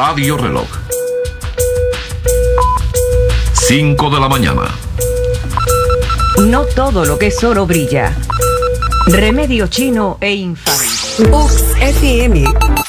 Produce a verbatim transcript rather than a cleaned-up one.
Radio Reloj. cinco de la mañana. No todo lo que es oro brilla. Remedio chino e infame. U X F M.